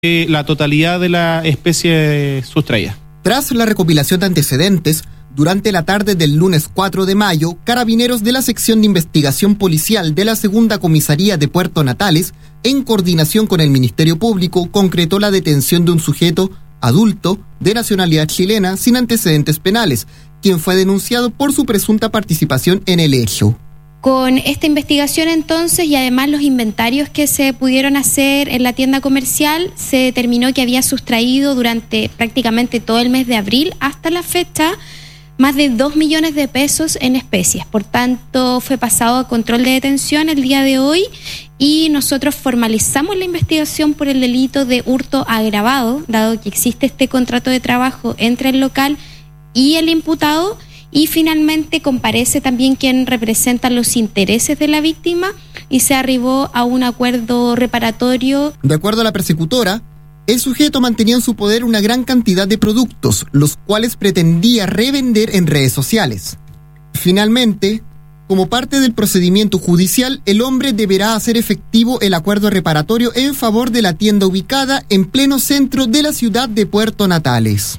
la totalidad de la especie sustraída. Tras la recopilación de antecedentes, durante la tarde del lunes 4 de mayo, carabineros de la sección de investigación policial de la Segunda Comisaría de Puerto Natales, en coordinación con el Ministerio Público, concretó la detención de un sujeto adulto de nacionalidad chilena sin antecedentes penales, quien fue denunciado por su presunta participación en el hecho. Con esta investigación entonces y además los inventarios que se pudieron hacer en la tienda comercial, se determinó que había sustraído durante prácticamente todo el mes de abril hasta la fecha más de 2 millones de pesos en especies. Por tanto, fue pasado a control de detención el día de hoy y nosotros formalizamos la investigación por el delito de hurto agravado, dado que existe este contrato de trabajo entre el local y el imputado. Y finalmente comparece también quien representa los intereses de la víctima y se arribó a un acuerdo reparatorio. De acuerdo a la persecutora, el sujeto mantenía en su poder una gran cantidad de productos, los cuales pretendía revender en redes sociales. Finalmente, como parte del procedimiento judicial, el hombre deberá hacer efectivo el acuerdo reparatorio en favor de la tienda ubicada en pleno centro de la ciudad de Puerto Natales.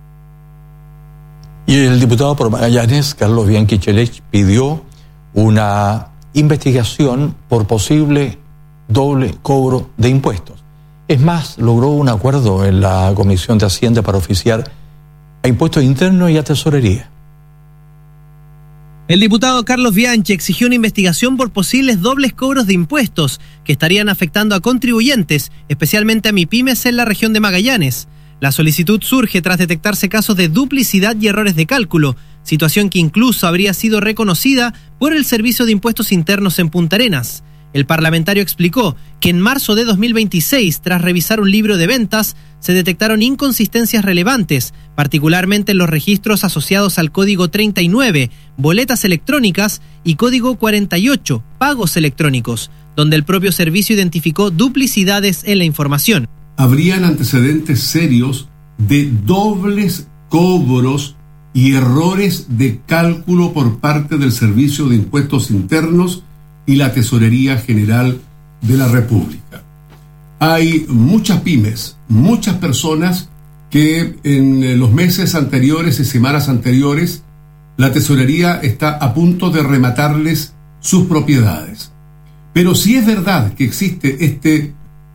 Y el diputado por Magallanes, Carlos Bianchi Chelech, pidió una investigación por posible doble cobro de impuestos. Es más, logró un acuerdo en la Comisión de Hacienda para oficiar a impuestos internos y a tesorería. El diputado Carlos Bianchi exigió una investigación por posibles dobles cobros de impuestos que estarían afectando a contribuyentes, especialmente a MIPYMES en la región de Magallanes. La solicitud surge tras detectarse casos de duplicidad y errores de cálculo, situación que incluso habría sido reconocida por el Servicio de Impuestos Internos en Punta Arenas. El parlamentario explicó que en marzo de 2026, tras revisar un libro de ventas, se detectaron inconsistencias relevantes, particularmente en los registros asociados al Código 39, boletas electrónicas, y Código 48, pagos electrónicos, donde el propio servicio identificó duplicidades en la información. Habrían antecedentes serios de dobles cobros y errores de cálculo por parte del Servicio de Impuestos Internos y la Tesorería General de la República. Hay muchas pymes, muchas personas que en los meses anteriores y semanas anteriores la Tesorería está a punto de rematarles sus propiedades. Pero si es verdad que existe este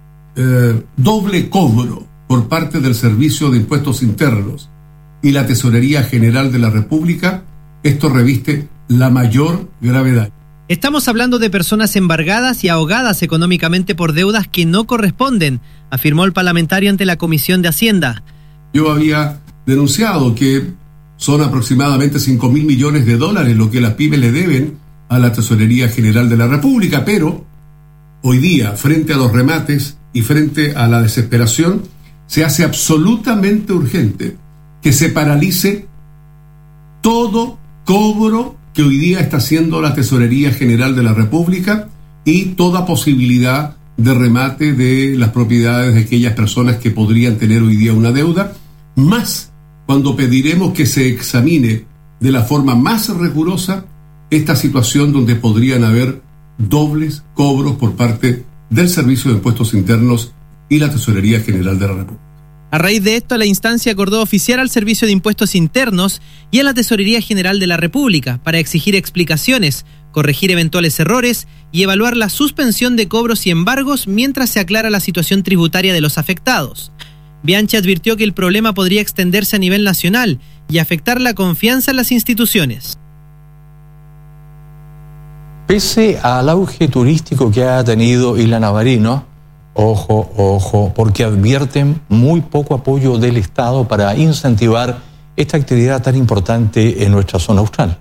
doble cobro por parte del Servicio de Impuestos Internos y la Tesorería General de la República, esto reviste la mayor gravedad. Estamos hablando de personas embargadas y ahogadas económicamente por deudas que no corresponden, afirmó el parlamentario ante la Comisión de Hacienda. Yo había denunciado que son aproximadamente 5.000 millones de dólares lo que las pymes le deben a la Tesorería General de la República, pero hoy día, frente a los remates y frente a la desesperación, se hace absolutamente urgente que se paralice todo cobro que hoy día está haciendo la Tesorería General de la República y toda posibilidad de remate de las propiedades de aquellas personas que podrían tener hoy día una deuda, más cuando pediremos que se examine de la forma más rigurosa esta situación donde podrían haber dobles cobros por parte del Servicio de Impuestos Internos y la Tesorería General de la República. A raíz de esto, la instancia acordó oficiar al Servicio de Impuestos Internos y a la Tesorería General de la República para exigir explicaciones, corregir eventuales errores y evaluar la suspensión de cobros y embargos mientras se aclara la situación tributaria de los afectados. Bianchi advirtió que el problema podría extenderse a nivel nacional y afectar la confianza en las instituciones. Pese al auge turístico que ha tenido Isla Navarino, ojo, porque advierten muy poco apoyo del Estado para incentivar esta actividad tan importante en nuestra zona austral.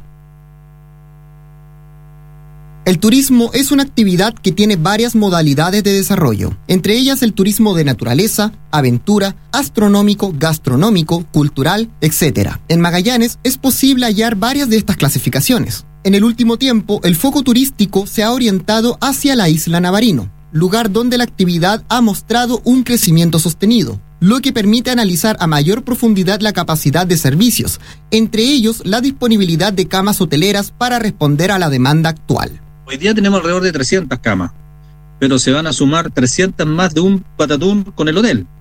El turismo es una actividad que tiene varias modalidades de desarrollo, entre ellas el turismo de naturaleza, aventura, astronómico, gastronómico, cultural, etc. En Magallanes es posible hallar varias de estas clasificaciones. En el último tiempo, el foco turístico se ha orientado hacia la Isla Navarino, lugar donde la actividad ha mostrado un crecimiento sostenido, lo que permite analizar a mayor profundidad la capacidad de servicios, entre ellos la disponibilidad de camas hoteleras para responder a la demanda actual. Hoy día tenemos alrededor de 300 camas, pero se van a sumar 300 más de un patatún con el hotel.